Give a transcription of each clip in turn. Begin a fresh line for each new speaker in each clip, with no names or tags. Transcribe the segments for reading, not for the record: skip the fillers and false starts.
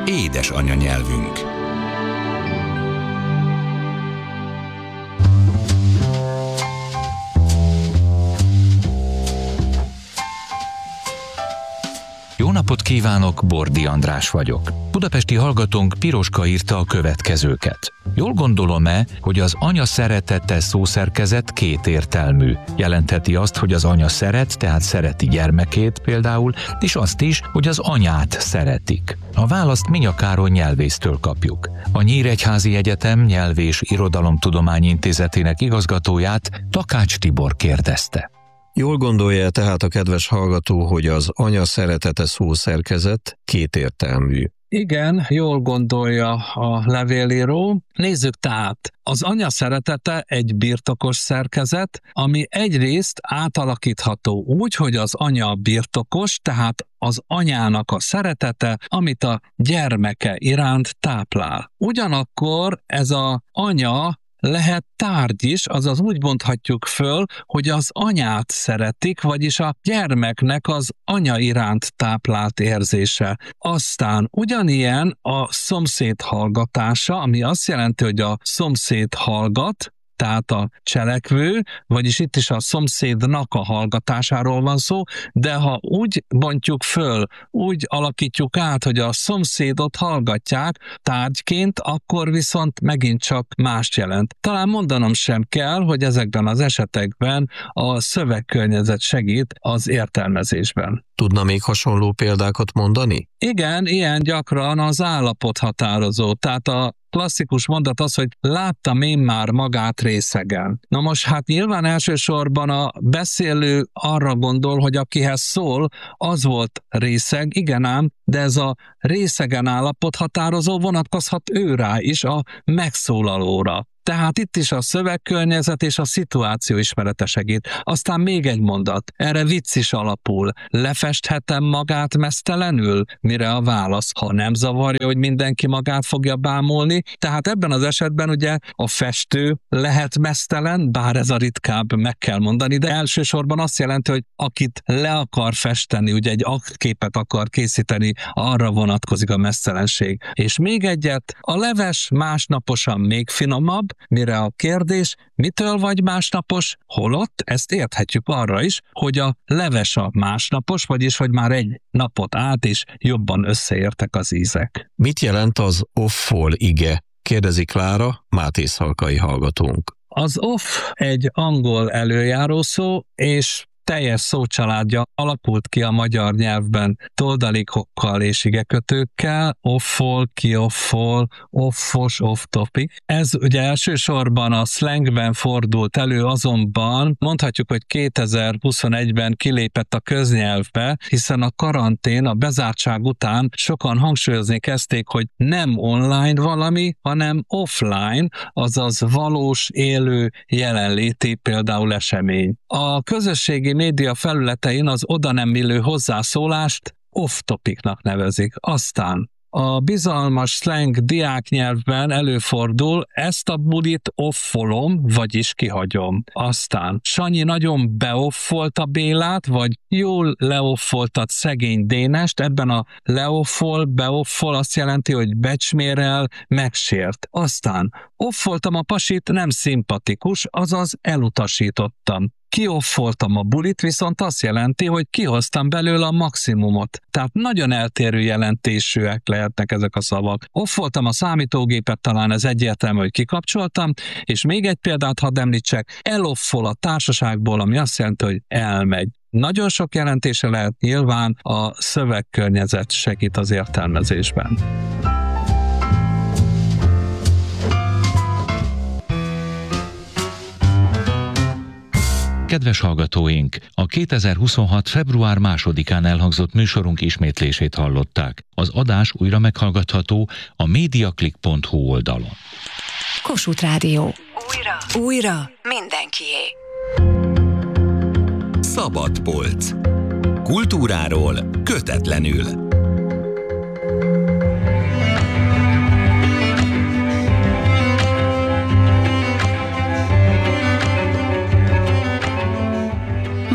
Édes anyanyelvünk.
Jó napot kívánok, Bordi András vagyok. Budapesti hallgatónk Piroska írta a következőket. Jól gondolom-e, hogy az anya szeretete szószerkezet kétértelmű? Jelentheti azt, hogy az anya szeret, tehát szereti gyermekét például, és azt is, hogy az anyát szeretik. A választ Minya Károly nyelvésztől kapjuk. A Nyíregyházi Egyetem Nyelv- és Irodalomtudományi Intézetének igazgatóját Takács Tibor kérdezte.
Jól gondolja tehát a kedves hallgató, hogy az anya szeretete szószerkezet kétértelmű?
Igen, jól gondolja a levélíró. Nézzük tehát. Az anya szeretete egy birtokos szerkezet, ami egyrészt átalakítható úgy, hogy az anya birtokos, tehát az anyának a szeretete, amit a gyermeke iránt táplál. Ugyanakkor ez az anya lehet tárgy is, azaz úgy mondhatjuk föl, hogy az anyát szeretik, vagyis a gyermeknek az anya iránt táplált érzése. Aztán ugyanilyen a szomszéd hallgatása, ami azt jelenti, hogy a szomszéd hallgat, tehát a cselekvő, vagyis itt is a szomszédnak a hallgatásáról van szó, de ha úgy bontjuk föl, úgy alakítjuk át, hogy a szomszédot hallgatják tárgyként, akkor viszont megint csak mást jelent. Talán mondanom sem kell, hogy ezekben az esetekben a szövegkörnyezet segít az értelmezésben.
Tudna még hasonló példákat mondani?
Igen, ilyen gyakran az állapot határozó, tehát a klasszikus mondat az, hogy láttam én már magát részegen. Na most hát nyilván elsősorban a beszélő arra gondol, hogy akihez szól, az volt részeg, igen ám, de ez a részegen állapot határozó vonatkozhat ő rá is, a megszólalóra. Tehát itt is a szövegkörnyezet és a szituáció ismerete segít. Aztán még egy mondat, erre vicc is alapul. Lefesthetem magát meztelenül? Mire a válasz? Ha nem zavarja, hogy mindenki magát fogja bámulni. Tehát ebben az esetben ugye a festő lehet meztelen, bár ez a ritkább, meg kell mondani, de elsősorban azt jelenti, hogy akit le akar festeni, ugye egy aktképet akar készíteni, arra vonatkozik a meztelenség. És még egyet, a leves másnaposan még finomabb, mire a kérdés, mitől vagy másnapos, holott ezt érthetjük arra is, hogy a leves a másnapos, vagyis hogy már egy napot át és jobban összeértek az ízek.
Mit jelent az off-fol ige? Kérdezi Klára, Mátészalkai hallgatónk.
Az off egy angol előjárószó, és teljes szócsaládja alakult ki a magyar nyelvben toldalikokkal és igekötőkkel, off-fol, ki-off-fol, off-os, off-topic. Ez ugye elsősorban a slangben fordult elő, azonban mondhatjuk, hogy 2021-ben kilépett a köznyelvbe, hiszen a karantén, a bezártság után sokan hangsúlyozni kezdték, hogy nem online valami, hanem offline, azaz valós, élő, jelenléti például esemény. A közösségi média felületein az oda nem illő hozzászólást off-topicnak nevezik. Aztán a bizalmas slang diáknyelvben előfordul, ezt a bulit offolom, vagyis kihagyom. Aztán Sanyi nagyon beoffolta Bélát, vagy jól leoffoltat szegény Dénest, ebben a leoffol, beoffol azt jelenti, hogy becsmérel, megsért. Aztán offoltam a pasit, nem szimpatikus, azaz elutasítottam. Kioffoltam a bulit, viszont azt jelenti, hogy kihoztam belőle a maximumot. Tehát nagyon eltérő jelentésűek lehetnek ezek a szavak. Offoltam a számítógépet, talán ez egyértelmű, hogy kikapcsoltam, és még egy példát hadd említsek, eloffol a társaságból, ami azt jelenti, hogy elmegy. Nagyon sok jelentése lehet, nyilván a szövegkörnyezet segít az értelmezésben.
Kedves hallgatóink, a 2026. február 2-án elhangzott műsorunk ismétlését hallották. Az adás újra meghallgatható a mediaclick.hu oldalon.
Kossuth Rádió. Újra mindenkié.
Szabad polc. Kultúráról kötetlenül.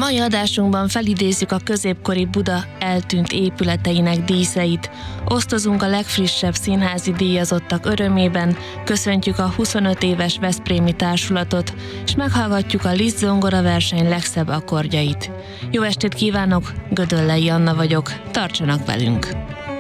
Mai adásunkban felidézzük a középkori Buda eltűnt épületeinek díszeit, osztozunk a legfrissebb színházi díjazottak örömében, köszöntjük a 25 éves veszprémi társulatot, és meghallgatjuk a Liszt zongora verseny legszebb akkordjait. Jó estét kívánok, Gödöllei Anna vagyok, tartsanak velünk!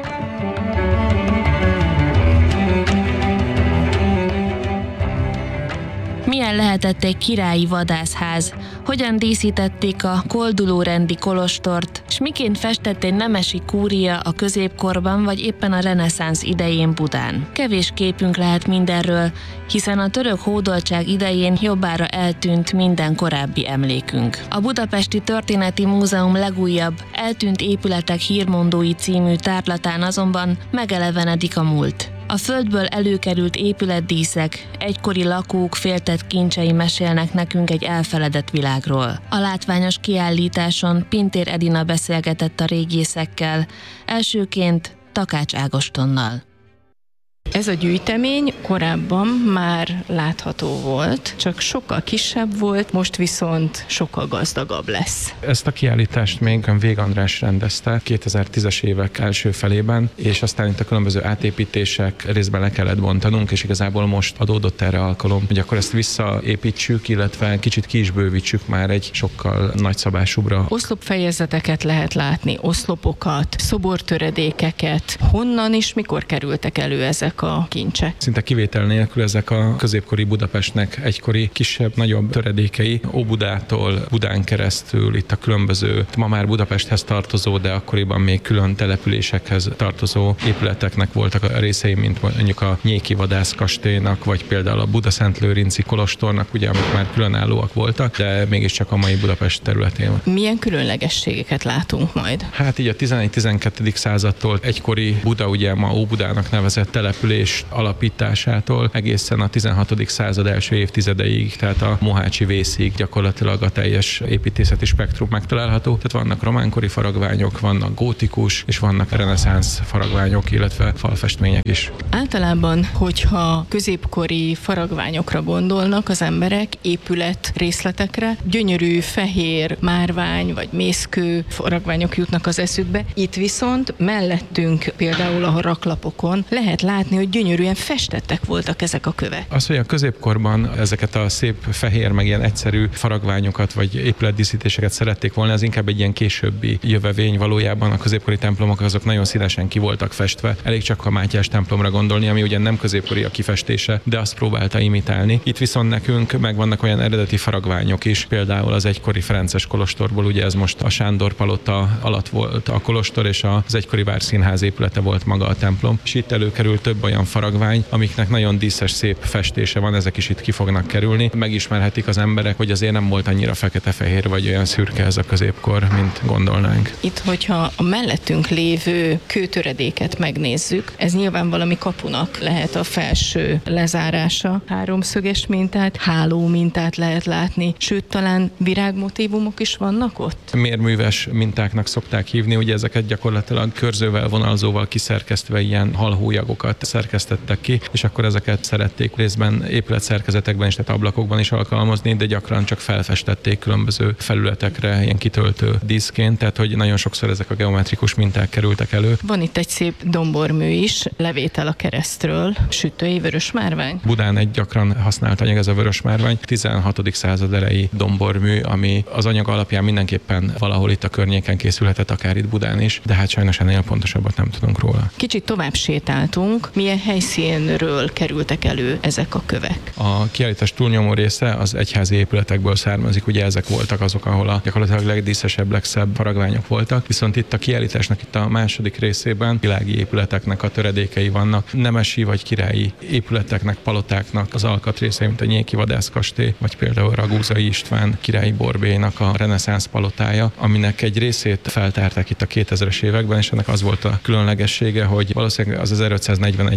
Milyen lehetett egy királyi vadászház? Hogyan díszítették a koldulórendi kolostort? És miként festett egy nemesi kúria a középkorban, vagy éppen a reneszánsz idején Budán? Kevés képünk lehet mindenről, hiszen a török hódoltság idején jobbára eltűnt minden korábbi emlékünk. A Budapesti Történeti Múzeum legújabb Eltűnt épületek hírmondói című tárlatán azonban megelevenedik a múlt. A földből előkerült épületdíszek, egykori lakók féltett kincsei mesélnek nekünk egy elfeledett világról. A látványos kiállításon Pintér Edina beszélgetett a régészekkel, elsőként Takács Ágostonnal.
Ez a gyűjtemény korábban már látható volt, csak sokkal kisebb volt, most viszont sokkal gazdagabb lesz.
Ezt a kiállítást még Vég András rendezte 2010-es évek első felében, és aztán itt a különböző átépítések részben le kellett bontanunk, és igazából most adódott erre alkalom, hogy akkor ezt visszaépítsük, illetve kicsit ki is bővítsük már egy sokkal nagyszabásúbbra.
Oszlopfejezeteket lehet látni, oszlopokat, szobortöredékeket. Honnan és mikor kerültek elő ezek a kincsek?
Szinte kivétel nélkül ezek a középkori Budapestnek egykori kisebb, nagyobb töredékei, Óbudától Budán keresztül itt a különböző, ma már Budapesthez tartozó, de akkoriban még külön településekhez tartozó épületeknek voltak a részei, mint mondjuk a Nyéki vadászkastélynak, vagy például a Budaszentlőrinci kolostornak, ugye, amik már különállóak voltak, de mégiscsak a mai Budapest területén.
Milyen különlegességeket látunk majd?
Hát így a 11-12. századtól egykori Buda, ugye ma Óbudának nevezett település alapításától egészen a 16. század első évtizedeig, tehát a Mohácsi vészig gyakorlatilag a teljes építészeti spektrum megtalálható. Tehát vannak románkori faragványok, vannak gótikus, és vannak reneszánsz faragványok, illetve falfestmények is.
Általában, hogyha középkori faragványokra gondolnak az emberek, épület részletekre, gyönyörű fehér márvány vagy mészkő faragványok jutnak az eszükbe. Itt viszont mellettünk például a raklapokon lehet látni, hogy gyönyörűen festettek voltak ezek a kövek.
Az, hogy a középkorban ezeket a szép fehér, meg ilyen egyszerű faragványokat vagy épületdíszítéseket szerették volna, ez inkább egy ilyen későbbi jövevény. Valójában a középkori templomok azok nagyon színesen ki voltak festve. Elég csak a Mátyás templomra gondolni, ami ugye nem középkori a kifestése, de azt próbálta imitálni. Itt viszont nekünk megvannak olyan eredeti faragványok is, például az egykori ferences kolostorból, ugye ez most a Sándor palota alatt volt a kolostor, és az egykori Várszínház épülete volt maga a templom. És itt előkerül több olyan faragvány, amiknek nagyon díszes, szép festése van, ezek is itt ki fognak kerülni. Megismerhetik az emberek, hogy azért nem volt annyira fekete-fehér vagy olyan szürke ez a középkor, mint gondolnánk.
Itt, hogyha a mellettünk lévő kőtöredéket megnézzük, ez nyilván valami kapunak lehet a felső lezárása. Háromszöges mintát, háló mintát lehet látni, sőt, talán virágmotívumok is vannak ott?
Mérműves mintáknak szokták hívni, ugye ezeket gyakorlatilag körzővel, vonalzóval kiszerkesztve ilyen halhólyagokat szerkesztettek ki, és akkor ezeket szerették részben épületszerkezetekben és tehát ablakokban is alkalmazni, de gyakran csak felfestették különböző felületekre ilyen kitöltő díszként, tehát hogy nagyon sokszor ezek a geometrikus minták kerültek elő.
Van itt egy szép dombormű is, levétel a keresztről, sütői vörös márvány.
Budán egy gyakran használt anyag ez a vörös márvány, 16. század elejé dombormű, ami az anyag alapján mindenképpen valahol itt a környéken készülhetett, akár itt Budán is, de hát sajnos ennél pontosabbat nem tudunk róla.
Kicsit tovább sétáltunk, milyen helyszínről kerültek elő ezek a kövek?
A kiállítás túlnyomó része az egyházi épületekből származik, ugye ezek voltak azok, ahol a gyakorlatilag legdíszesebb, legszebb faragványok voltak, viszont itt a kiállításnak itt a második részében világi épületeknek a töredékei vannak, nemesi vagy királyi épületeknek, palotáknak az alkatrészei, mint a Nyéki vadászkastély, vagy például Ragúzai István királyi borbélynak a reneszánsz palotája, aminek egy részét feltárták itt a 2000-es években, és ennek az volt a különlegessége, hogy valószínűleg az 1541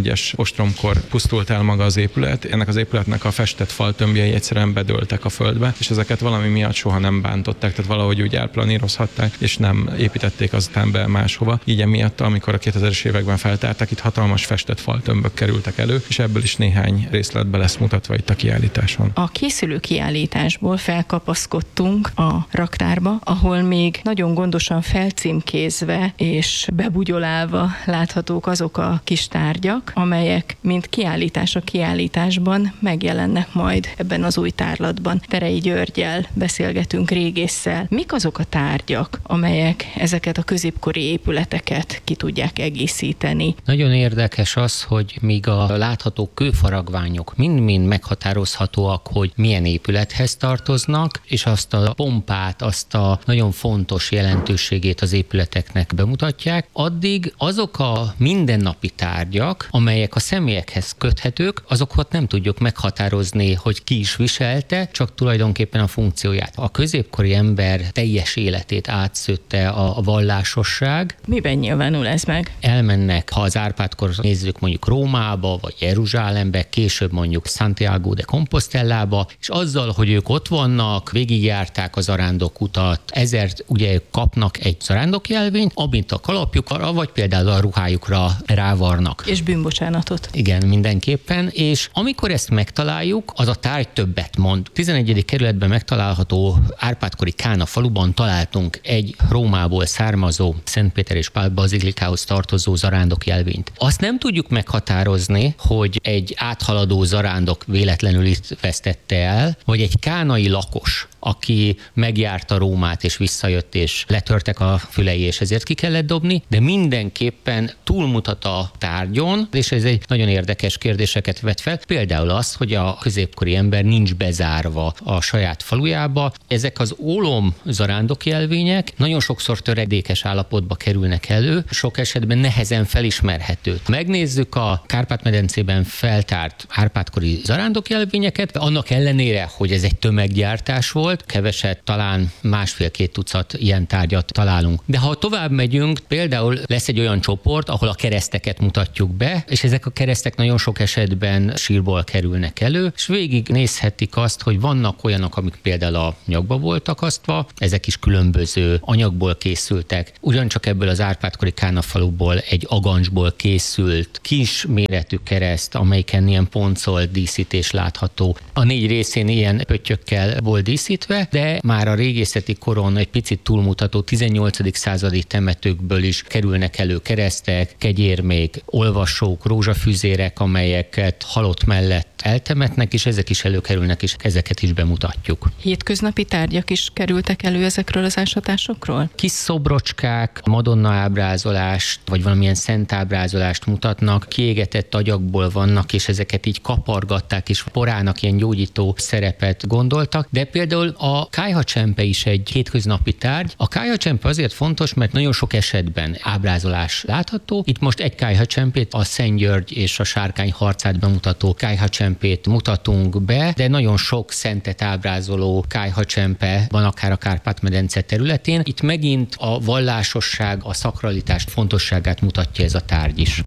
11-es ostromkor pusztult el maga az épület. Ennek az épületnek a festett faltömbjei egyszerűen bedőltek a földbe, és ezeket valami miatt soha nem bántották, tehát valahogy úgy elplanírozhatták, és nem építették aztán be máshova. Így emiatt, amikor a 2000-es években feltárták, itt hatalmas festett faltömbök kerültek elő, és ebből is néhány részletbe lesz mutatva itt a kiállításon.
A készülő kiállításból felkapaszkodtunk a raktárba, ahol még nagyon gondosan felcímkézve és bebugyolálva láthatók azok a kis tárgyak, amelyek mint kiállítás a kiállításban megjelennek majd ebben az új tárlatban. Perei Györggyel beszélgetünk, régésszel. Mik azok a tárgyak, amelyek ezeket a középkori épületeket ki tudják egészíteni?
Nagyon érdekes az, hogy míg a látható kőfaragványok mind-mind meghatározhatóak, hogy milyen épülethez tartoznak, és azt a pompát, azt a nagyon fontos jelentőségét az épületeknek bemutatják, addig azok a mindennapi tárgyak, amelyek a személyekhez köthetők, azokat nem tudjuk meghatározni, hogy ki is viselte, csak tulajdonképpen a funkcióját. A középkori ember teljes életét átszőtte a vallásosság.
Miben nyilvánul ez meg?
Elmennek, ha az Árpád-kor nézzük, mondjuk Rómába, vagy Jeruzsálembe, később mondjuk Santiago de Compostellába, és azzal, hogy ők ott vannak, végigjárták az zarándokutat, ezért ugye kapnak egy zarándokjelvényt, amint a kalapjukra, vagy például a ruhájukra rávarnak.
És bűnbocsánatot.
Igen, mindenképpen, és amikor ezt megtaláljuk, az a tárgy többet mond. 11. kerületben megtalálható Árpád-kori Kána faluban találtunk egy Rómából származó Szent Péter és Pál bazilikához tartozó zarándokjelvényt. Azt nem tudjuk meghatározni, hogy egy áthaladó zarándok véletlenül itt vesztette el, vagy egy kánai lakos, aki megjárta Rómát és visszajött, és letörtek a fülei, és ezért ki kellett dobni, de mindenképpen túlmutat a tárgyon, és ez egy nagyon érdekes kérdéseket vet fel. Például az, hogy a középkori ember nincs bezárva a saját falujába. Ezek az ólom zarándokjelvények nagyon sokszor töredékes állapotba kerülnek elő, sok esetben nehezen felismerhető. Megnézzük a Kárpát-medencében feltárt árpádkori zarándokjelvényeket, annak ellenére, hogy ez egy tömeggyártás volt, keveset, talán 1,5-2 tucat ilyen tárgyat találunk. De ha tovább megyünk, például lesz egy olyan csoport, ahol a kereszteket mutatjuk be, és ezek a keresztek nagyon sok esetben sírból kerülnek elő, és végig nézhetik azt, hogy vannak olyanok, amik például a nyakba voltak akasztva, ezek is különböző anyagból készültek. Ugyancsak ebből az Árpád-kori Kána faluból egy agancsból készült kis méretű kereszt, amelyiken ilyen poncolt díszítés látható. A 4 részén ilyen pöttyökkel volt díszítve, de már a régészeti koron egy picit túlmutató 18. századi temetőkből is kerülnek elő keresztek, kegyérmék, olvasók, rózsafűzérek, amelyeket halott mellett eltemetnek, és ezek is előkerülnek, és ezeket is bemutatjuk.
Hétköznapi tárgyak is kerültek elő ezekről az ásatásokról?
Kis szobrocskák, Madonna ábrázolást, vagy valamilyen szent ábrázolást mutatnak, kiégetett agyagból vannak, és ezeket így kapargatták, és porának ilyen gyógyító szerepet gondoltak, de például a kályhacsempe is egy hétköznapi tárgy. A kályhacsempe azért fontos, mert nagyon sok esetben ábrázolás látható. Itt most egy kályhacsempét, a Szent György és a sárkány harcát bemutató kályhacsempét mutatunk be, de nagyon sok szentet ábrázoló kályhacsempe van akár a Kárpát-medence területén. Itt megint a vallásosság, a szakralitás fontosságát mutatja ez a tárgy is.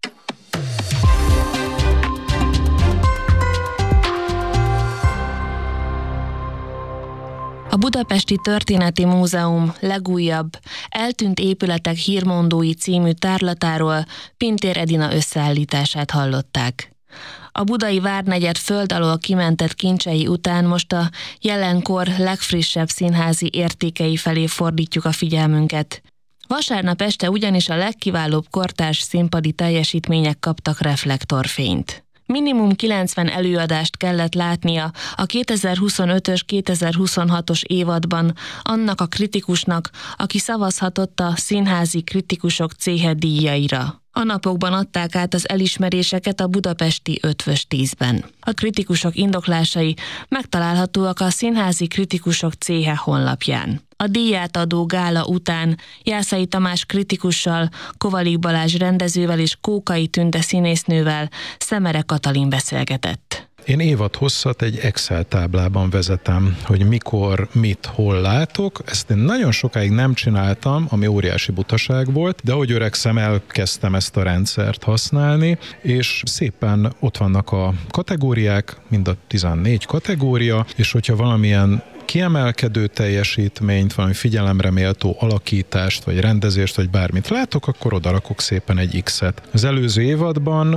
A Budapesti Történeti Múzeum legújabb Eltűnt épületek hírmondói című tárlatáról Pintér Edina összeállítását hallották. A budai várnegyed föld alól kimentett kincsei után most a jelenkor legfrissebb színházi értékei felé fordítjuk a figyelmünket. Vasárnap este ugyanis a legkiválóbb kortárs színpadi teljesítmények kaptak reflektorfényt. Minimum 90 előadást kellett látnia a 2025-ös, 2026-os évadban annak a kritikusnak, aki szavazhatott a Színházi Kritikusok Céhe díjaira. A napokban adták át az elismeréseket a budapesti Ötvös 10-ben. A kritikusok indoklásai megtalálhatóak a Színházi Kritikusok Céhe honlapján. A díját adó gála után Jászai Tamás kritikussal, Kovalik Balázs rendezővel és Kókai Tünde színésznővel Szemere Katalin beszélgetett.
Én évadhosszat egy Excel táblában vezetem, hogy mikor, mit, hol látok. Ezt én nagyon sokáig nem csináltam, ami óriási butaság volt, de ahogy öregszem, elkezdtem ezt a rendszert használni, és szépen ott vannak a kategóriák, mind a 14 kategória, és hogyha valamilyen kiemelkedő teljesítményt, valami figyelemre méltó alakítást, vagy rendezést, vagy bármit látok, akkor odarakok szépen egy X-et. Az előző évadban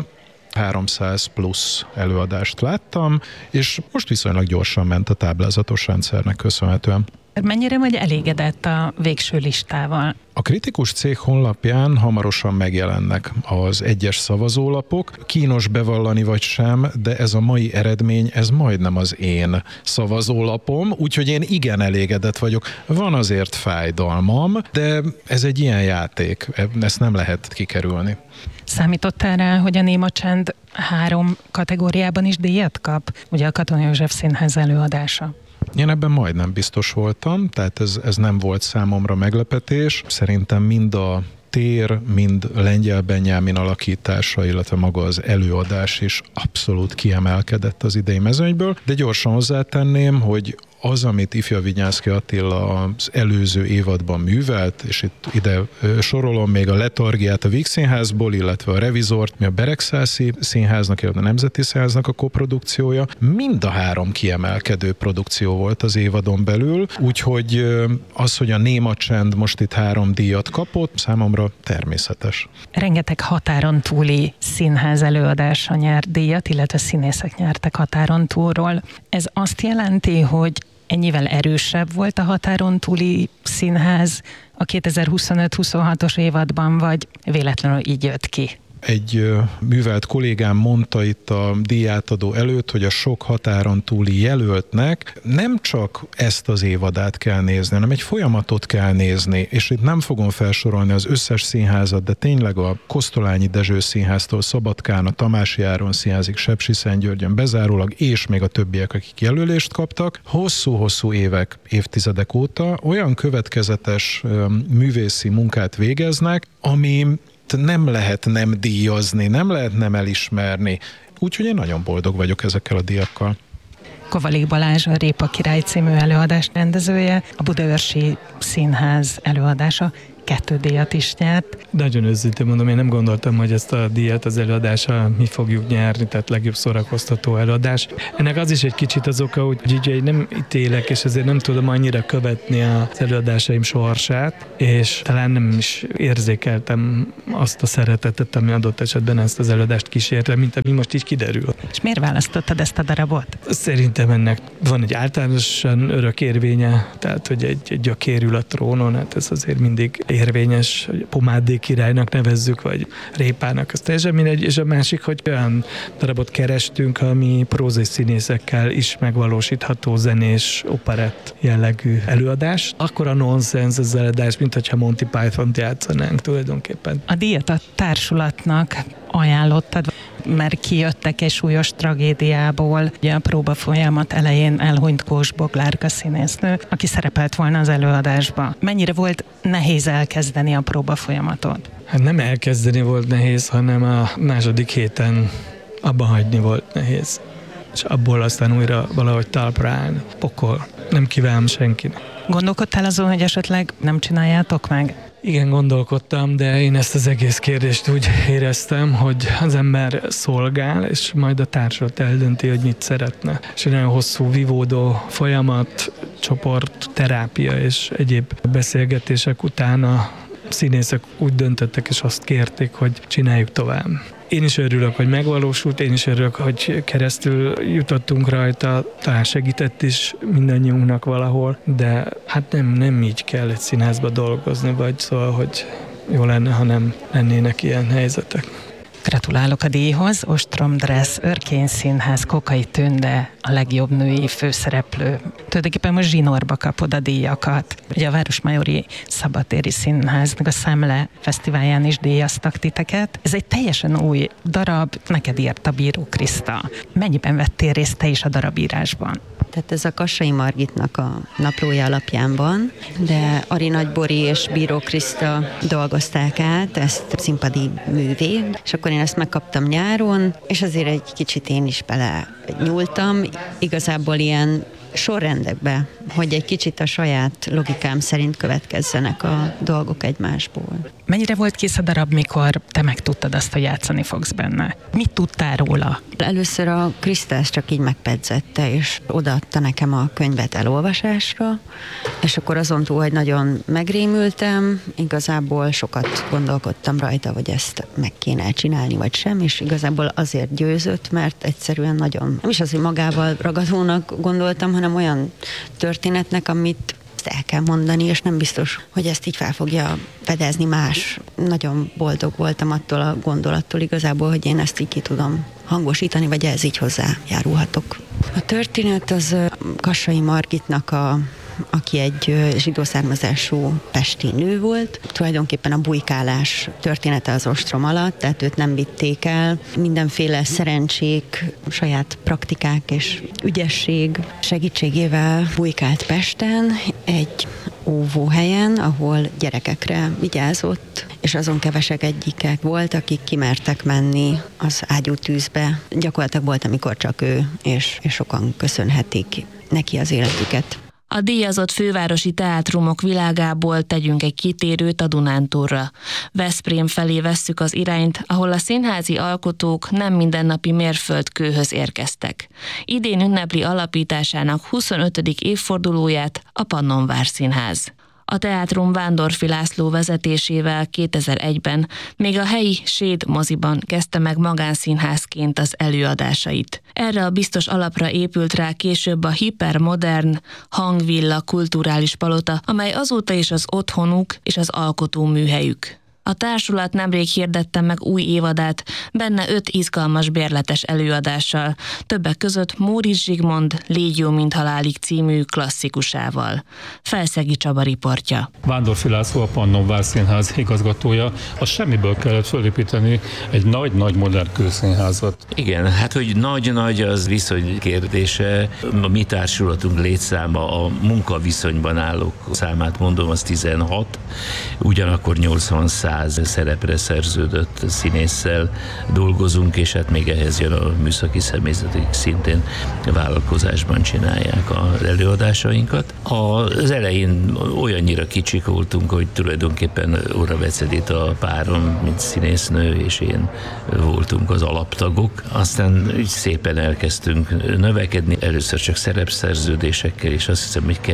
300 plusz előadást láttam, és most viszonylag gyorsan ment a táblázatos rendszernek köszönhetően.
Mennyire vagy elégedett a végső listával?
A kritikus cég honlapján hamarosan megjelennek az egyes szavazólapok. Kínos bevallani vagy sem, de ez a mai eredmény, ez majdnem az én szavazólapom, úgyhogy én igen elégedett vagyok. Van azért fájdalmam, de ez egy ilyen játék, ezt nem lehet kikerülni.
Számítottál rá, hogy a Néma Csend 3 kategóriában is díjat kap? Ugye a Katona József Színház előadása.
Én ebben majdnem biztos voltam, tehát ez nem volt számomra meglepetés. Szerintem mind a tér, mind Lengyel Benyámin alakítása, illetve maga az előadás is abszolút kiemelkedett az idei mezőnyből, de gyorsan hozzátenném, hogy az, amit Ifja Vinyánszky Attila az előző évadban művelt, és itt ide sorolom még a Letargiát a Víg Színházból, illetve a Revizort, mi a Beregszászi Színháznak, illetve a Nemzeti Színháznak a koprodukciója, mind a 3 kiemelkedő produkció volt az évadon belül, úgyhogy az, hogy a Néma Csend most itt 3 díjat kapott, számomra természetes.
Rengeteg határon túli színház előadása nyert díjat, illetve színészek nyertek határon túlról. Ez azt jelenti, hogy ennyivel erősebb volt a határon túli színház a 2025-26-os évadban, vagy véletlenül így jött ki?
Egy művelt kollégám mondta itt a díjátadó előtt, hogy a sok határon túli jelöltnek nem csak ezt az évadát kell nézni, hanem egy folyamatot kell nézni, és itt nem fogom felsorolni az összes színházat, de tényleg a Kosztolányi Dezső Színháztól Szabadkán, a Tamási Áron Színházig, Sepsiszentgyörgyön bezárólag, és még a többiek, akik jelölést kaptak, hosszú-hosszú évek, évtizedek óta olyan következetes művészi munkát végeznek, ami nem lehet nem díjazni, nem lehet nem elismerni. Úgyhogy én nagyon boldog vagyok ezekkel a díjakkal.
Kovalik Balázs, a Répa Király című előadás rendezője, a Budaörsi Színház előadása 2 díjat is nyert.
Nagyon őszintén mondom, én nem gondoltam, hogy ezt a díjat az előadással mi fogjuk nyerni, tehát legjobb szórakoztató előadás. Ennek az is egy kicsit az oka, hogy így nem ítélek, és ezért nem tudom annyira követni az előadásaim sorsát, és talán nem is érzékeltem azt a szeretetet, ami adott esetben ezt az előadást kísérte, mint ami most így kiderül.
És miért választottad ezt a darabot?
Szerintem ennek van egy általánosan örök érvénye, tehát hogy egy gyökér ül a trónon, hát ez azért mindig érvényes, hogy Pomádé királynak nevezzük, vagy Répának, az teljesen mindegy, és a másik, hogy olyan darabot kerestünk, ami prózai színészekkel is megvalósítható zenés, operett jellegű előadás. Akkor a nonsens az előadás, mint hogyha Monty Pythont játszanánk tulajdonképpen.
A díjat a társulatnak ajánlottad, mert kijöttek egy súlyos tragédiából. Ugye a próba folyamat elején elhunyt Kós Boglárka színésznő, aki szerepelt volna az előadásba. Mennyire volt nehéz elkezdeni a próba folyamatot?
Hát nem elkezdeni volt nehéz, hanem a második héten abba hagyni volt nehéz. És abból aztán újra valahogy talpra állni. Pokol. Nem kívánom senkinek.
Gondolkodtál azon, hogy esetleg nem csináljátok meg?
Igen, gondolkodtam, de én ezt az egész kérdést úgy éreztem, hogy az ember szolgál, és majd a társulat eldönti, hogy mit szeretne. És egy nagyon hosszú, vívódó folyamat, csoport, terápia és egyéb beszélgetések után a színészek úgy döntöttek, és azt kérték, hogy csináljuk tovább. Én is örülök, hogy megvalósult, én is örülök, hogy keresztül jutottunk rajta, talán segített is mindannyiunknak valahol, de hát nem így kell egy színházba dolgozni, vagy szóval, hogy jó lenne, ha nem lennének ilyen helyzetek.
Gratulálok a díjhoz, Ostrom Dressz, Örkény Színház, Kokai Tünde, a legjobb női főszereplő. Tulajdonképpen most zsinórba kapod a díjakat. Ugye a Városmajori Szabadtéri Színháznak a Szemle Fesztiválján is díjaztak titeket. Ez egy teljesen új darab, neked írta Bíró Kriszta. Mennyiben vettél részt te is a darabírásban?
Tehát ez a Kassai Margitnak a naplója alapján van, de Ari Nagybori és Bíró Kriszta dolgozták át ezt színpadi művé, és akkor én ezt megkaptam nyáron, és azért egy kicsit én is bele nyúltam, igazából ilyen sorrendekbe, hogy egy kicsit a saját logikám szerint következzenek a dolgok egymásból.
Mennyire volt kész a darab, mikor te megtudtad azt, hogy játszani fogsz benne? Mit tudtál róla?
Először a Kriszta ezt csak így megpedzette, és odaadta nekem a könyvet elolvasásra, és akkor azon túl, hogy nagyon megrémültem, igazából sokat gondolkodtam rajta, hogy ezt meg kéne csinálni, vagy sem, és igazából azért győzött, mert egyszerűen nagyon, nem is az, hogy magával ragadónak gondoltam, hanem olyan történetnek, amit el kell mondani, és nem biztos, hogy ezt így fel fogja fedezni más. Nagyon boldog voltam attól a gondolattól igazából, hogy én ezt így ki tudom hangosítani, vagy ez így hozzájárulhatok. A történet az Kassai Margitnak aki egy zsidó származású pesti nő volt. Tulajdonképpen a bujkálás története az ostrom alatt, tehát őt nem vitték el. Mindenféle szerencsék, saját praktikák és ügyesség segítségével bujkált Pesten egy óvóhelyen, ahol gyerekekre vigyázott, és azon kevesek egyikek volt, akik kimertek menni az ágyútűzbe. Gyakorlatilag volt, amikor csak ő, és sokan köszönhetik neki az életüket.
A díjazott fővárosi teátrumok világából tegyünk egy kitérőt a Dunántúlra. Veszprém felé vesszük az irányt, ahol a színházi alkotók nem mindennapi mérföldkőhöz érkeztek. Idén ünnepli alapításának 25. évfordulóját a Pannonvár Színház. A teátrum Vándorfi László vezetésével 2001-ben még a helyi Séd moziban kezdte meg magánszínházként az előadásait. Erre a biztos alapra épült rá később a hipermodern Hangvilla kulturális palota, amely azóta is az otthonuk és az alkotóműhelyük. A társulat nemrég hirdette meg új évadát, benne 5 izgalmas bérletes előadással, többek között Móricz Zsigmond Légy jó, mint halálig című klasszikusával. Felszegi Csaba riportja.
Vándorfi László, a Pannonvár Színház igazgatója. A semmiből kellett fölépíteni egy nagy modern kőszínházat.
Igen, hát hogy nagy az viszony kérdése. A mi társulatunk létszáma, a munkaviszonyban állók számát mondom, az 16, ugyanakkor 80-100 szerepre szerződött színésszel dolgozunk, és hát még ehhez jön a műszaki személyzet, akik szintén vállalkozásban csinálják az előadásainkat. Az elején olyannyira kicsik voltunk, hogy tulajdonképpen Óra Becedita párom, mint színésznő, és én voltunk az alaptagok. Aztán így szépen elkezdtünk növekedni, először csak szerepszerződésekkel, és azt hiszem, hogy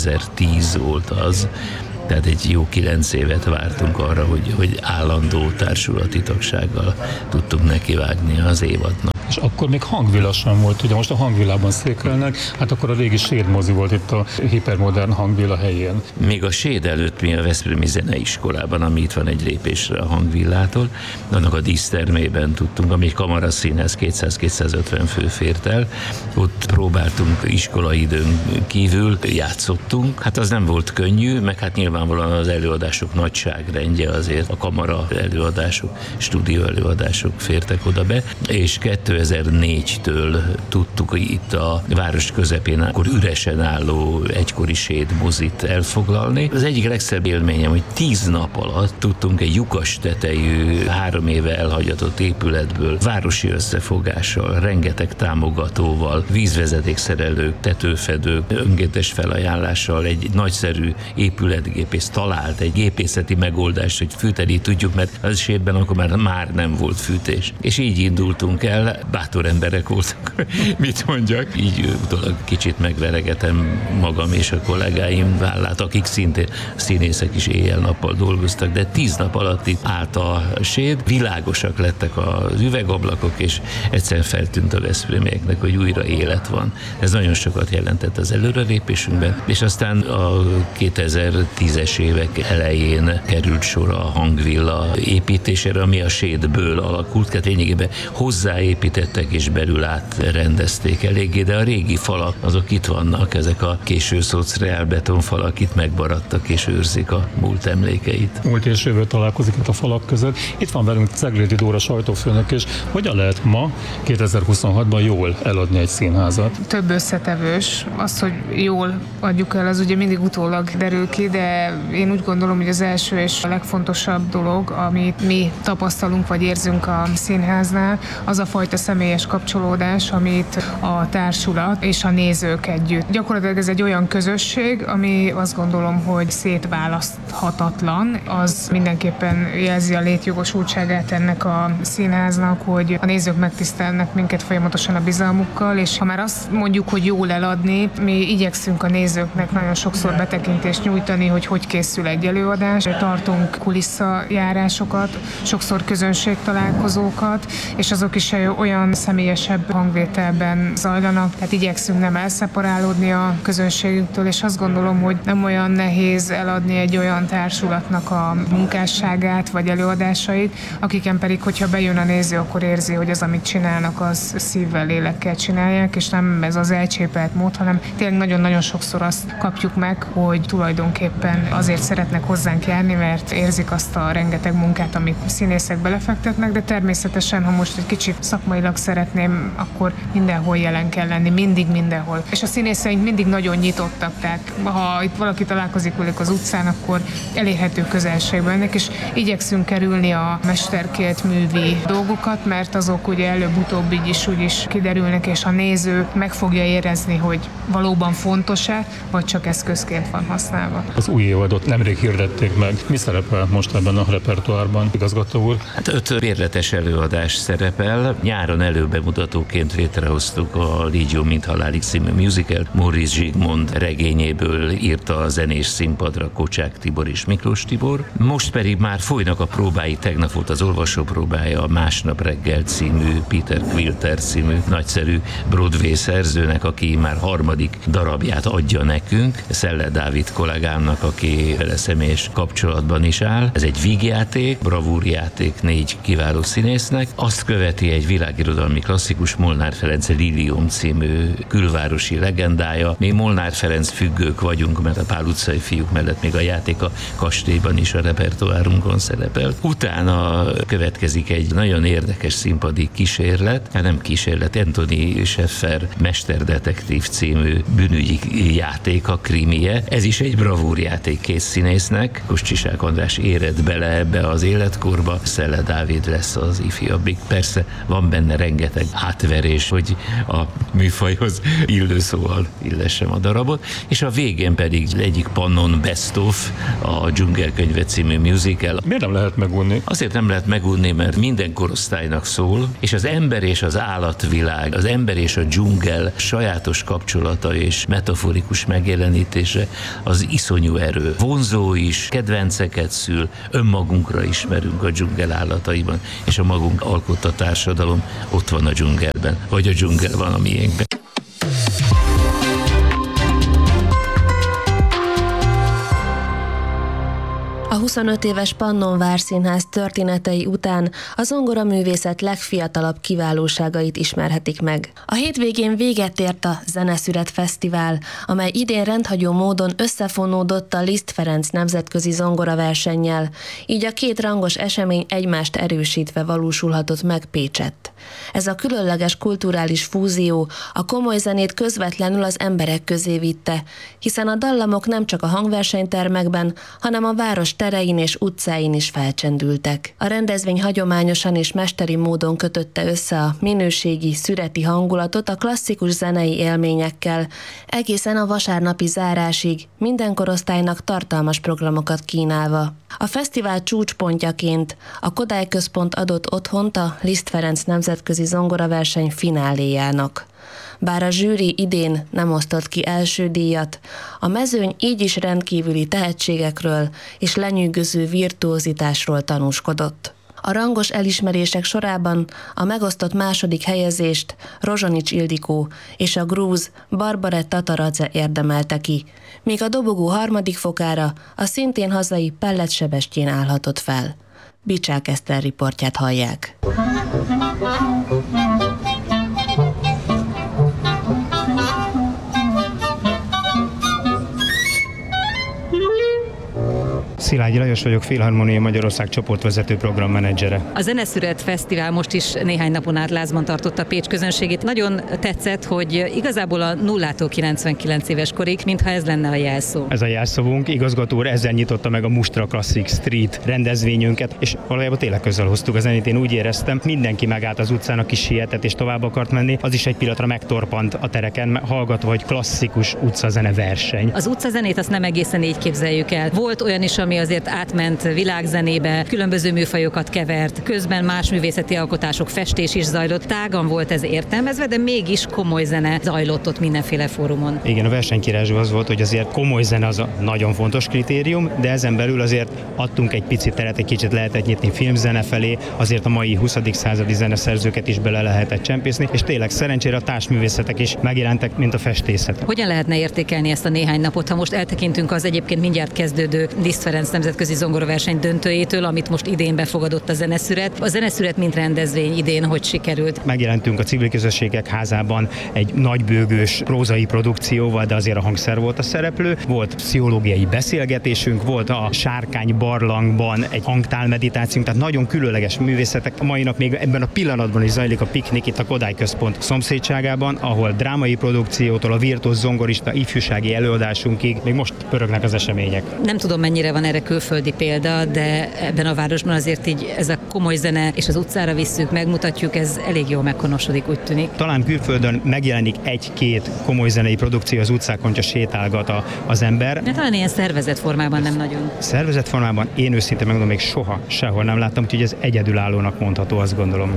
2010 volt az, tehát egy jó 9 évet vártunk arra, hogy állandó társulati tagsággal tudtunk nekivágni az évadnak.
És akkor még Hangvilla sem volt, ugye most a Hangvillában székelnek, hát akkor a régi Séd mozi volt itt a hipermodern Hangvilla helyén.
Még a Séd előtt mi a Veszprémi Zeneiskolában, ami itt van egy lépésre a Hangvillától, annak a dísztermében tudtunk, ami egy kamaraszínház 200-250 fő fért el, ott próbáltunk iskolaidőn kívül, játszottunk, hát az nem volt könnyű, meg hát nyilvánvalóan az előadások nagyságrendje azért, a kamara előadások, stúdió előadások fértek oda be, és 2004-től tudtuk itt a város közepén akkor üresen álló egykori Séd mozit elfoglalni. Az egyik legszebb élményem, hogy 10 nap alatt tudtunk egy lyukas tetejű, 3 éve elhagyatott épületből városi összefogással, rengeteg támogatóval, vízvezetékszerelők, tetőfedők, önkéntes felajánlással egy nagyszerű épületgépész talált egy gépészeti megoldást, hogy fűteni tudjuk, mert az Sédben akkor már nem volt fűtés. És így indultunk el, bátor emberek voltak, mit mondjak. Így utólag kicsit megveregetem magam és a kollégáim vállát, akik szintén színészek is éjjel-nappal dolgoztak, de 10 nap alatt itt állt a Séd, világosak lettek az üvegablakok, és egyszerűen feltűnt a veszprémieknek, hogy újra élet van. Ez nagyon sokat jelentett az előrelépésünkben, és aztán a 2010-es évek elején került sor a Hangvilla építésére, ami a Sédből alakult, tehát lényegében hozzáépített építettek és belül átrendezték eléggé, de a régi falak azok itt vannak, ezek a késő szociál betonfalak itt megmaradtak és őrzik a múlt emlékeit.
Múlt és jövő találkozik itt a falak között. Itt van velünk Ceglédi Dóra sajtófőnök, és hogyan lehet ma 2026-ban jól eladni egy színházat?
Több összetevős. Az, hogy jól adjuk el, az ugye mindig utólag derül ki, de én úgy gondolom, hogy az első és a legfontosabb dolog, amit mi tapasztalunk vagy érzünk a színháznál, az a fajta személyes kapcsolódás, amit a társulat és a nézők együtt. Gyakorlatilag ez egy olyan közösség, ami azt gondolom, hogy szétválaszthatatlan. Az mindenképpen jelzi a létjogosultságát ennek a színháznak, hogy a nézők megtisztelnek minket folyamatosan a bizalmukkal, és ha már azt mondjuk, hogy jól eladni, mi igyekszünk a nézőknek nagyon sokszor betekintést nyújtani, hogy készül egy előadás. Tartunk kulisszajárásokat, sokszor közönségtalálkozókat, és azok is olyan személyesebb hangvételben zajlanak, tehát igyekszünk nem elszeparálódni a közönségünktől, és azt gondolom, hogy nem olyan nehéz eladni egy olyan társulatnak a munkásságát vagy előadásait, akiken pedig, hogyha bejön a néző, akkor érzi, hogy az, amit csinálnak, az szívvel, lélekkel csinálják, és nem ez az elcsépelt mód, hanem tényleg nagyon-nagyon sokszor azt kapjuk meg, hogy tulajdonképpen azért szeretnek hozzánk járni, mert érzik azt a rengeteg munkát, amit színészek belefektetnek, de természetesen, ha most egy kicsit szakmailag szeretném, akkor mindenhol jelen kell lenni, mindig mindenhol. És a színészeink mindig nagyon nyitottak, tehát ha itt valaki találkozik velük az utcán, akkor elérhető közelségben ennek, és igyekszünk kerülni a mesterkélt művi dolgokat, mert azok ugye előbb-utóbb így is úgy is kiderülnek, és a néző meg fogja érezni, hogy valóban fontos-e, vagy csak eszközként van használva.
Az új évadot nemrég hirdették meg. Mi szerepel most ebben a repertoárban, igazgató úr?
Hát 5 bérletes előadás szerepel. Nyáron előbemutatóként létrehoztuk a Légió mint halálig című musical. Móricz Zsigmond regényéből írta a zenés színpadra Kocsák Tibor és Miklós Tibor. Most pedig már folynak a próbái, tegnap volt az olvasópróbája a Másnap reggel című Peter Quilter című nagyszerű Broadway szerzőnek, aki már 3. darabját adja nekünk, Szeller Dávid kollégámnak, aki vele személyes kapcsolatban is áll. Ez egy vígjáték, bravúrjáték 4 kiváló színésznek. Azt követi egy világirodalmi klasszikus, Molnár Ferenc Lilium című külvárosi legendája. Mi Molnár Ferenc függők vagyunk, mert a Pál utcai fiúk mellett még a játék a kastélyban is a repertoárunkon szerepel. Utána következik egy nagyon érdekes színpadi kísérlet, nem kísérlet, Anthony Sheffer Mesterdetektív című bűnügyi játék, a krimie. Ez is egy bravúrjáték 2 színésznek. Koszcsisák András éred bele ebbe az életkorba, Szeller Dávid lesz az ifjabbik. Persze van benne rengeteg átverés, hogy a műfajhoz illő szóval illessem a darabot, és a végén pedig egyik Pannon Best of, a Dzsungelkönyve című musical.
Miért nem lehet megunni?
Azért nem lehet megunni, mert minden korosztálynak szól, és az ember és az állatvilág, az ember és a dzsungel sajátos kapcsolata és metaforikus megjelenítése az iszonyú erő. Vonzó is, kedvenceket szül, önmagunkra ismerünk a dzsungel állataiban, és a magunk alkotta társadalom ott van a dzsungelben, vagy a dzsungel van a miénkben.
A 25 éves Pannon Várszínház történetei után a zongoraművészet legfiatalabb kiválóságait ismerhetik meg. A hétvégén véget ért a Zeneszület Fesztivál, amely idén rendhagyó módon összefonódott a Liszt Ferenc nemzetközi zongoraversennyel, így a 2 rangos esemény egymást erősítve valósulhatott meg Pécsett. Ez a különleges kulturális fúzió a komoly zenét közvetlenül az emberek közé vitte, hiszen a dallamok nem csak a hangversenytermekben, hanem a város terein és utcáin is felcsendültek. A rendezvény hagyományosan és mesteri módon kötötte össze a minőségi, szüreti hangulatot a klasszikus zenei élményekkel, egészen a vasárnapi zárásig, minden korosztálynak tartalmas programokat kínálva. A fesztivál csúcspontjaként a Kodály Központ adott otthont a Liszt Ferenc nemzetközi zongoraverseny fináléjának. Bár a zsűri idén nem osztott ki első díjat, a mezőny így is rendkívüli tehetségekről és lenyűgöző virtuózitásról tanúskodott. A rangos elismerések sorában a megosztott második helyezést Rozsonics Ildikó és a grúz Barbaret Tataradze érdemelte ki, míg a dobogó 3. fokára a szintén hazai Pellet Sebestyén állhatott fel. Bicsák Eszter riportját hallják.
Szilágyi Lajos vagyok, Filharmonia Magyarország csoportvezető programmenedzsere.
A Zeneszület Fesztivál most is néhány napon át lázban tartotta Pécs közönségét. Nagyon tetszett, hogy igazából a 0-tól 99 éves korig, mintha ez lenne a jelszó.
Ez a jelszavunk, igazgató úr ezzel nyitotta meg a Mustra Classic Street rendezvényünket, és valójában tényleg közel hoztuk a zenét. Én úgy éreztem, mindenki megállt az utcán, aki sietett és tovább akart menni, az is egy pillanatra megtorpant a tereken, hallgatva, hogy klasszikus utcazene verseny.
Az utcazenét azt nem egészen így képzeljük el. Volt olyan is, ami azért átment világzenébe, különböző műfajokat kevert, közben más művészeti alkotások, festés is zajlott. Tágan volt ez értelmezve, de mégis komoly zene zajlott ott mindenféle fórumon.
Igen, a versenykirázsó az volt, hogy azért komoly zene az a nagyon fontos kritérium, de ezen belül azért adtunk egy picit teret, egy kicsit lehetett nyitni filmzene felé, azért a mai 20. századi zeneszerzőket is bele lehetett csempészni, és tényleg szerencsére a társművészetek is megjelentek, mint a festészet.
Hogyan lehetne értékelni ezt a néhány napot, ha most eltekintünk az egyébként mindjárt kezdődő Liszt Ferenc nemzetközi zongoraverseny döntőjétől, amit most idén befogadott a Zeneszület. A Zeneszület mint rendezvény idén hogy sikerült?
Megjelentünk a Civil Közösségek Házában egy nagybőgős prózai produkcióval, de azért a hangszer volt a szereplő. Volt pszichológiai beszélgetésünk, volt a Sárkány barlangban egy hangtálmeditációnk, tehát nagyon különleges művészetek. A mai nap még ebben a pillanatban is zajlik a piknik itt a Kodály Központ szomszédságában, ahol drámai produkciótól a virtuóz zongorista ifjúsági előadásunkig még most pörögnek az események.
Nem tudom, mennyire van erre külföldi példa, de ebben a városban azért így ez a komoly zene és az utcára visszük, megmutatjuk, ez elég jól meghonosodik, úgy tűnik.
Talán külföldön megjelenik egy-két komoly zenei produkció az utcákon, csak sétálgat az ember.
De talán ilyen szervezett formában nem nagyon.
Szervezett formában én őszintén megmondom, még soha sehol nem láttam, úgyhogy ez egyedülállónak mondható, azt gondolom.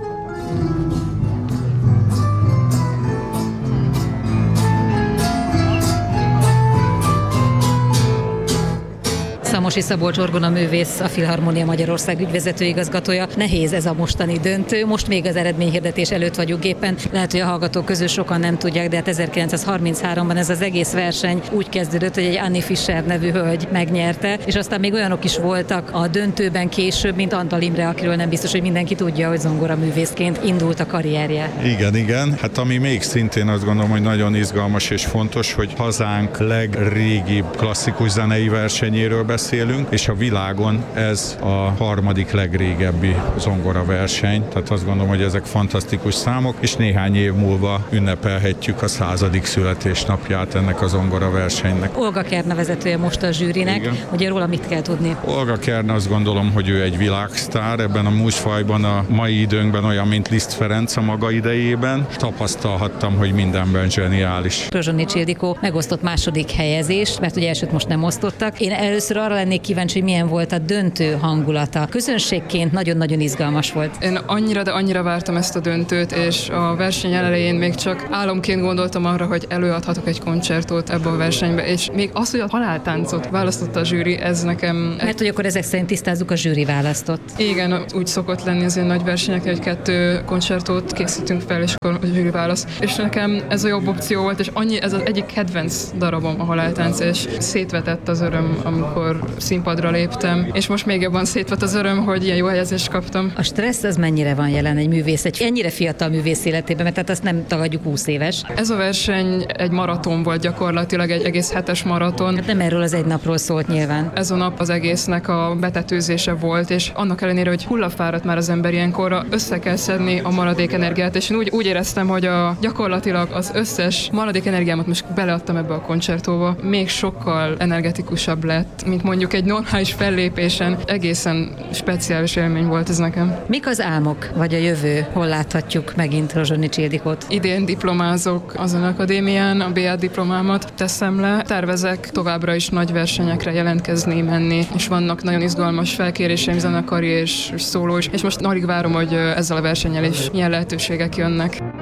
Szamosi Szabolcs Orgona művész, a Filharmonia Magyarország ügyvezető igazgatója. Nehéz ez a mostani döntő, most még az eredményhirdetés előtt vagyunk éppen. Lehet, hogy a hallgatók közül sokan nem tudják, de hát 1933-ban ez az egész verseny úgy kezdődött, hogy egy Annie Fischer nevű hölgy megnyerte, és aztán még olyanok is voltak a döntőben később, mint Antal Imre, akiről nem biztos, hogy mindenki tudja, hogy zongoraművészként indult a karrierje.
Igen. Hát ami még szintén azt gondolom, hogy nagyon izgalmas és fontos, hogy hazánk legrégibb klasszikus zenei versenyéről beszélünk, és a világon ez a harmadik legrégebbi zongoraverseny, tehát azt gondolom, hogy ezek fantasztikus számok, és néhány év múlva ünnepelhetjük a 100. születésnapját ennek a zongoraversenynek.
Olga Kerna vezetője most a zsűrinek, igen. Ugye róla mit kell tudni?
Olga Kerna, azt gondolom, hogy ő egy világsztár ebben a műfajban, a mai időnkben olyan, mint Liszt Ferenc a maga idejében. Tapasztalhattam, hogy mindenben zseniális.
Rozsonyicsi Ildikó megosztott második helyezést, mert ugye elsőt most nem osztottak. Én először arra lennék kíváncsi, hogy milyen volt a döntő hangulata. Közönségként nagyon-nagyon izgalmas volt.
Én annyira vártam ezt a döntőt, és a verseny elején még csak álomként gondoltam arra, hogy előadhatok egy koncertot ebbe a versenybe, és még az, hogy a haláltáncot választotta a zsűri, ez nekem...
Mert hogy akkor ezek szerint tisztázzuk, a zsűri választott.
Igen, úgy szokott lenni az ilyen nagy versenyek, hogy 2 koncertot készítünk fel, és akkor a zsűri választ. És nekem ez a jobb opció volt, és ez az egyik kedvenc darabom a haláltánc, és szétvetett az öröm, amikor színpadra léptem, és most még jobban szétvett az öröm, hogy ilyen jó helyezést kaptam.
A stressz az mennyire van jelen egy művész, egy ennyire fiatal művész életében, mert tehát azt nem tagadjuk 20 éves.
Ez a verseny egy maraton volt gyakorlatilag, egy egész hetes maraton.
Hát nem erről az egy napról szólt nyilván.
Ez a nap az egésznek a betetőzése volt, és annak ellenére, hogy hullafáradt már az ember ilyenkorra, össze kell szedni a maradék energiát, és én úgy éreztem, hogy gyakorlatilag az összes maradék energiámat most beleadtam ebbe a koncertóba. Még sokkal energetikusabb lett, mint mondjuk egy normális fellépésen. Egészen speciális élmény volt ez nekem.
Mik az álmok, vagy a jövő? Hol láthatjuk megint Rozsonyicsi Ildikót?
Idén diplomázok a Zeneakadémián, a BA diplomámat teszem le. Tervezek továbbra is nagy versenyekre jelentkezni, menni, és vannak nagyon izgalmas felkéréseim zenekari és szóló is, és most alig várom, hogy ezzel a versennyel is milyen lehetőségek jönnek.